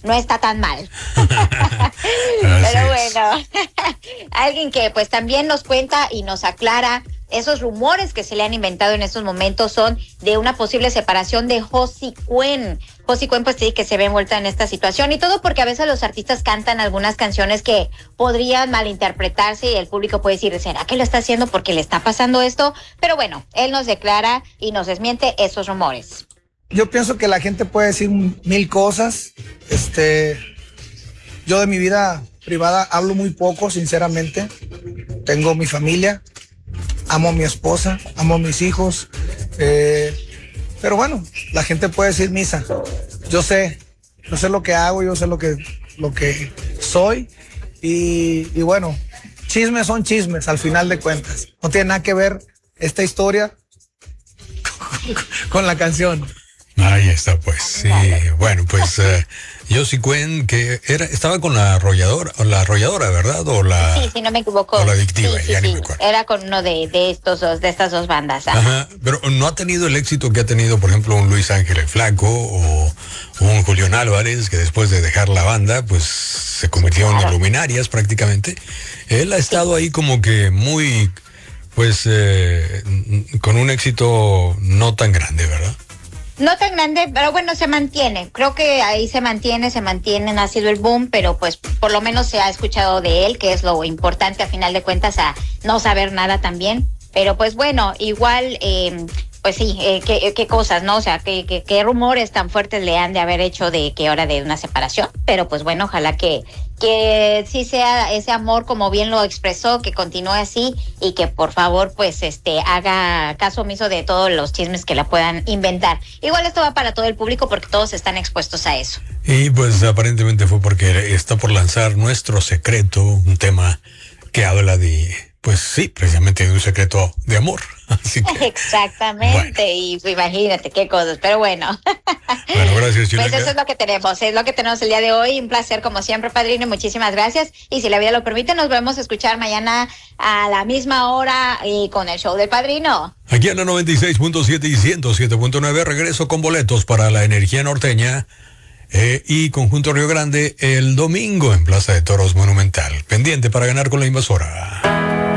no está tan mal. Pero bueno, alguien que pues también nos cuenta y nos aclara esos rumores que se le han inventado en estos momentos son de una posible separación de Josie Cuen. Josie Cuen pues sí que se ve envuelta en esta situación y todo porque a veces los artistas cantan algunas canciones que podrían malinterpretarse y el público puede decir, ¿será que lo está haciendo porque le está pasando esto? Pero bueno, él nos declara y nos desmiente esos rumores. Yo pienso que la gente puede decir mil cosas. Yo de mi vida privada hablo muy poco, sinceramente. Tengo mi familia, amo a mi esposa, amo a mis hijos. Pero bueno, la gente puede decir misa. Yo sé lo que hago, yo sé lo que soy. Y bueno, chismes son chismes al final de cuentas. No tiene nada que ver esta historia con la canción. Ahí está, pues. Sí, bueno, pues Josie Cuen, que estaba con la arrolladora, ¿verdad? Sí, si no me equivoco. O la adictiva, sí, ya ni me acuerdo. Era con uno de estas dos bandas. Ajá, pero no ha tenido el éxito que ha tenido, por ejemplo, un Luis Ángel el Flaco o un Julián Álvarez, que después de dejar la banda, pues se convirtieron en luminarias prácticamente. Él ha estado ahí como que muy, pues, con un éxito no tan grande, ¿verdad? No tan grande, pero bueno, se mantiene. Creo que ahí se mantiene, no ha sido el boom, pero pues por lo menos se ha escuchado de él, que es lo importante a final de cuentas, a no saber nada también. Pero pues bueno, igual, pues sí, qué cosas, ¿no? O sea, qué rumores tan fuertes le han de haber hecho de que hora de una separación. Pero pues bueno, ojalá que sí sea ese amor como bien lo expresó, que continúe así y que por favor pues haga caso omiso de todos los chismes que la puedan inventar. Igual esto va para todo el público porque todos están expuestos a eso. Y pues aparentemente fue porque está por lanzar Nuestro Secreto, un tema que habla de, pues sí, precisamente de un secreto de amor. Así que, exactamente, bueno. Y imagínate qué cosas, pero bueno. Bueno, gracias, Chilaca. Pues eso es lo que tenemos el día de hoy. Un placer como siempre, padrino, y muchísimas gracias. Y si la vida lo permite, nos vemos a escuchar mañana a la misma hora y con el show del padrino. Aquí en la 96.7 y 107.9, regreso con boletos para la Energía Norteña y Conjunto Río Grande el domingo en Plaza de Toros Monumental. Pendiente para ganar con la Invasora.